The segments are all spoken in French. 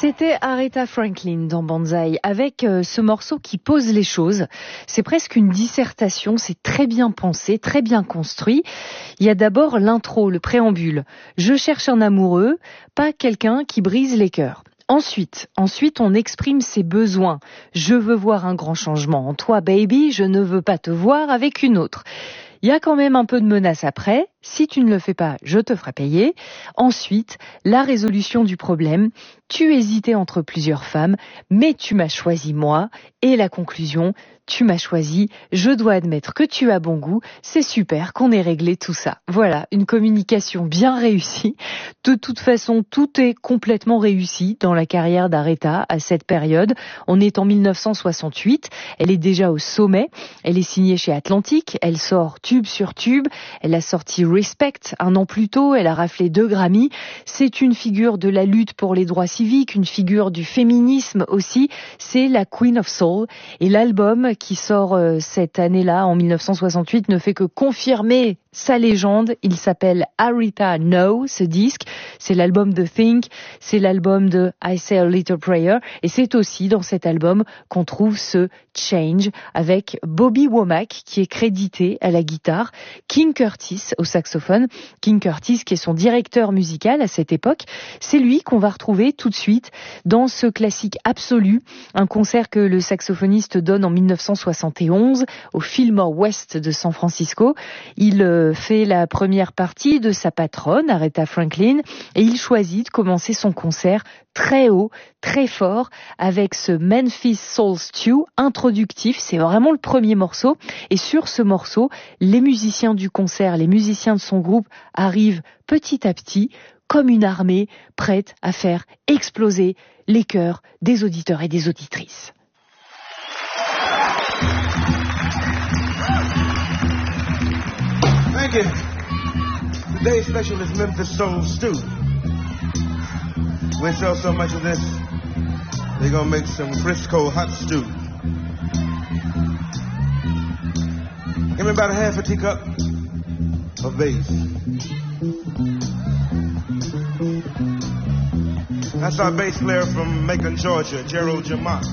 C'était Aretha Franklin dans Banzai avec ce morceau qui pose les choses. C'est presque une dissertation, c'est très bien pensé, très bien construit. Il y a d'abord l'intro, le préambule. Je cherche un amoureux, pas quelqu'un qui brise les cœurs. Ensuite, on exprime ses besoins. Je veux voir un grand changement en toi, baby, je ne veux pas te voir avec une autre. Il y a quand même un peu de menace après. Si tu ne le fais pas, je te ferai payer. Ensuite, la résolution du problème. Tu hésitais entre plusieurs femmes, mais tu m'as choisi moi. Et la conclusion, tu m'as choisi. Je dois admettre que tu as bon goût. C'est super qu'on ait réglé tout ça. Voilà, une communication bien réussie. De toute façon, tout est complètement réussi dans la carrière d'Aretha à cette période. On est en 1968. Elle est déjà au sommet. Elle est signée chez Atlantic. Elle sort tube sur tube. Elle a sorti Respect un an plus tôt. Elle a raflé 2 Grammy. C'est une figure de la lutte pour les droits civiques, une figure du féminisme aussi. C'est la Queen of Soul. Et l'album qui sort cette année-là, en 1968, ne fait que confirmer sa légende. Il s'appelle Aretha No, ce disque. C'est l'album de Think, c'est l'album de I Say a Little Prayer. Et c'est aussi dans cet album qu'on trouve ce Change avec Bobby Womack qui est crédité à la guitare, King Curtis au saxophone. King Curtis qui est son directeur musical à cette époque. C'est lui qu'on va retrouver tout de suite dans ce classique absolu, un concert que le saxophoniste donne en 1971 au Fillmore West de San Francisco. Il fait la première partie de sa patronne, Aretha Franklin, et il choisit de commencer son concert très haut, très fort, avec ce Memphis Soul Stew introductif. C'est vraiment le premier morceau. Et sur ce morceau, les musiciens du concert, les musiciens de son groupe arrivent petit à petit, comme une armée prête à faire exploser les cœurs des auditeurs et des auditrices. Thank you. Today's special is Memphis Soul Stew. We sell so much of this, they're gonna make some Frisco hot stew. Give me about a half a teacup of bass. That's our bass player from Macon, Georgia, Gerald Jamont.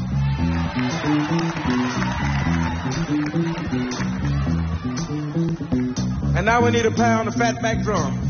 And now we need a pound of fatback drum.